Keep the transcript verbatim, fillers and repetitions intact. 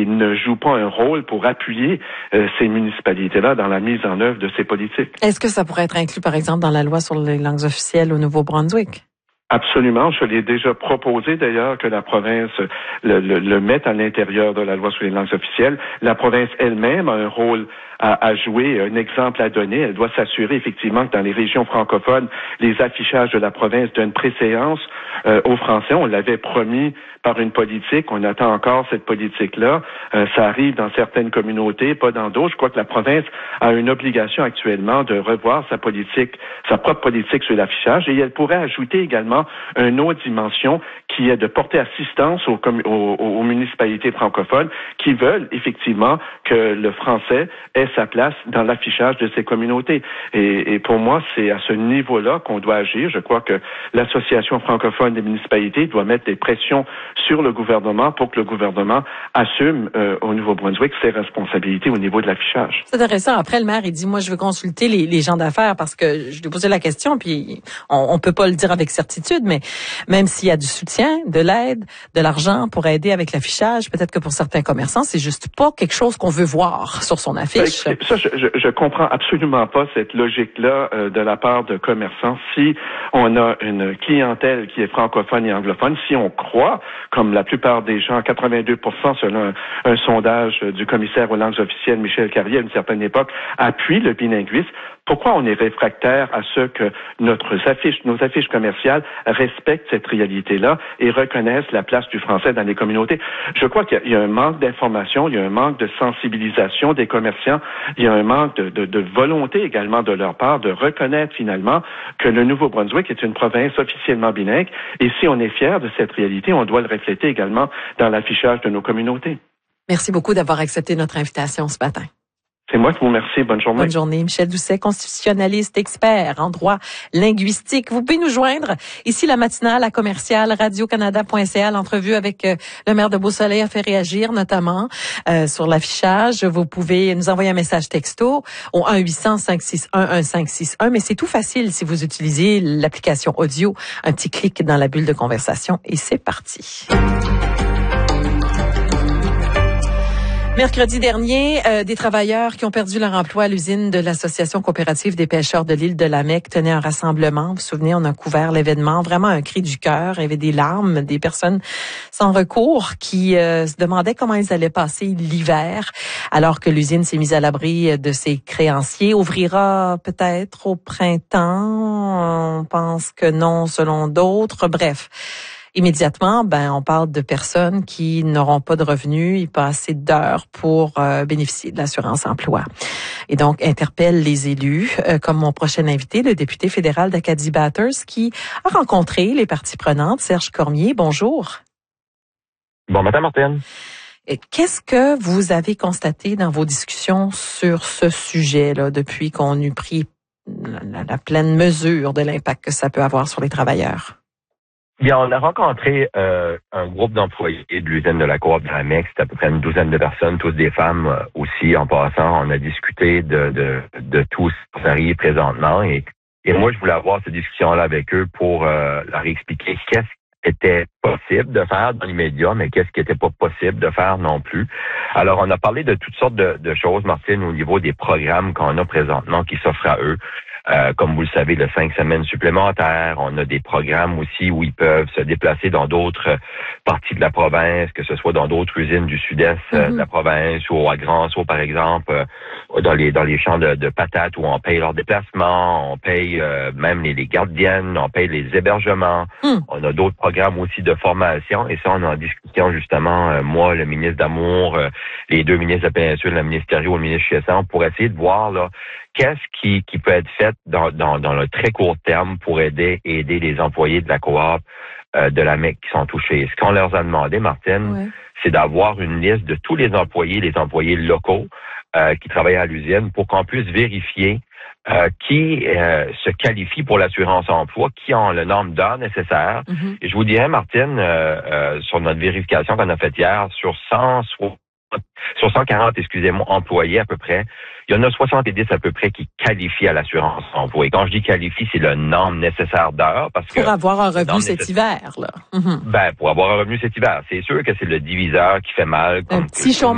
ne joue pas un rôle pour appuyer euh, ces municipalités-là dans la mise en œuvre de ces politiques. Est-ce que ça pourrait être inclus, par exemple, dans la loi sur les langues officielles au Nouveau-Brunswick? Absolument. Je l'ai déjà proposé d'ailleurs que la province le, le, le mette à l'intérieur de la loi sur les langues officielles. La province elle-même a un rôle à, à jouer, un exemple à donner. Elle doit s'assurer effectivement que dans les régions francophones, les affichages de la province donnent préséance euh, aux Français. On l'avait promis par une politique. On attend encore cette politique-là. Euh, ça arrive dans certaines communautés, pas dans d'autres. Je crois que la province a une obligation actuellement de revoir sa politique, sa propre politique sur l'affichage, et elle pourrait ajouter également une autre dimension qui est de porter assistance aux, aux, aux municipalités francophones qui veulent effectivement que le français ait sa place dans l'affichage de ces communautés. Et, et pour moi, c'est à ce niveau-là qu'on doit agir. Je crois que l'Association francophone des municipalités doit mettre des pressions sur le gouvernement pour que le gouvernement assume euh, au Nouveau-Brunswick ses responsabilités au niveau de l'affichage. C'est intéressant. Après, le maire, il dit, moi, je veux consulter les, les gens d'affaires parce que je lui ai posé la question, puis on, on peut pas le dire avec certitude, mais même s'il y a du soutien, de l'aide, de l'argent pour aider avec l'affichage, peut-être que pour certains commerçants, c'est juste pas quelque chose qu'on veut voir sur son affiche. Ça, je, je, je comprends absolument pas cette logique-là euh, de la part de commerçants. Si on a une clientèle qui est francophone et anglophone, si on croit, comme la plupart des gens, quatre-vingt-deux pour cent selon un, un sondage du commissaire aux langues officielles, Michel Carrier, à une certaine époque, appuie le bilinguisme, pourquoi on est réfractaire à ce que notre affiche, nos affiches commerciales respectent cette réalité-là et reconnaissent la place du français dans les communautés? Je crois qu'il y a un manque d'information, il y a un manque de sensibilisation des commerçants, il y a un manque de, de, de volonté également de leur part de reconnaître finalement que le Nouveau-Brunswick est une province officiellement bilingue, et si on est fier de cette réalité, on doit le refléter également dans l'affichage de nos communautés. Merci beaucoup d'avoir accepté notre invitation ce matin. C'est moi qui vous remercie. Bonne journée. Bonne journée. Michel Doucet, constitutionnaliste, expert en droit linguistique. Vous pouvez nous joindre ici la matinale à commercial radio canada point c a. L'entrevue avec euh, le maire de Beausoleil a fait réagir notamment euh, sur l'affichage. Vous pouvez nous envoyer un message texto au un huit cents cinq six un un cinq six un. Mais c'est tout facile si vous utilisez l'application audio. Un petit clic dans la bulle de conversation et c'est parti. Mercredi dernier, euh, des travailleurs qui ont perdu leur emploi à l'usine de l'Association coopérative des pêcheurs de l'île de la Mecque tenaient un rassemblement. Vous vous souvenez, on a couvert l'événement. Vraiment un cri du cœur. Il y avait des larmes, des personnes sans recours qui euh, se demandaient comment ils allaient passer l'hiver alors que l'usine s'est mise à l'abri de ses créanciers. Ouvrira peut-être au printemps. On pense que non selon d'autres. Bref. Immédiatement, ben, on parle de personnes qui n'auront pas de revenus et pas assez d'heures pour euh, bénéficier de l'assurance emploi. Et donc, interpelle les élus, euh, comme mon prochain invité, le député fédéral d'Acadie Bathurst, qui a rencontré les parties prenantes. Serge Cormier, bonjour. Bon matin, Martine. Et qu'est-ce que vous avez constaté dans vos discussions sur ce sujet-là depuis qu'on eut pris la, la pleine mesure de l'impact que ça peut avoir sur les travailleurs? Bien, on a rencontré euh, un groupe d'employés de l'usine de la Coop de la Mecque. C'est à peu près une douzaine de personnes, tous des femmes euh, aussi. En passant, on a discuté de, de, de tout ce qui arrive présentement. Et, et moi, je voulais avoir cette discussion-là avec eux pour euh, leur expliquer qu'est-ce qui était possible de faire dans l'immédiat, mais qu'est-ce qui n'était pas possible de faire non plus. Alors, on a parlé de toutes sortes de, de choses, Martine, au niveau des programmes qu'on a présentement qui s'offrent à eux. Euh, comme vous le savez, de cinq semaines supplémentaires. On a des programmes aussi où ils peuvent se déplacer dans d'autres parties de la province, que ce soit dans d'autres usines du sud-est mm-hmm. de la province ou à Grand-Sault, par exemple, euh, dans les dans les champs de, de patates où on paye leur déplacement, on paye euh, même les, les gardiennes, on paye les hébergements. Mm. On a d'autres programmes aussi de formation et ça, on est en discussion justement, euh, moi, le ministre d'Amour, euh, les deux ministres de la péninsule, le ministre Thériault, le ministre Chiasson, pour essayer de voir là qu'est-ce qui, qui peut être fait dans, dans, dans le très court terme pour aider aider les employés de la coop euh, de la Mecque qui sont touchés. Ce qu'on leur a demandé, Martine, ouais. c'est d'avoir une liste de tous les employés, les employés locaux euh, qui travaillent à l'usine pour qu'on puisse vérifier euh, qui euh, se qualifient pour l'assurance emploi, qui ont le nombre d'heures nécessaires. Mm-hmm. Et je vous dirais, Martine, euh, euh, sur notre vérification qu'on a faite hier, sur cent soixante Sur cent quarante, excusez-moi, employés à peu près, il y en a soixante-dix à peu près qui qualifient à l'assurance emploi. Et quand je dis qualifie, c'est le nombre nécessaire d'heures. Parce pour que avoir un revenu cet hiver, là. Mm-hmm. Ben, pour avoir un revenu cet hiver. C'est sûr que c'est le diviseur qui fait mal. Un petit chômage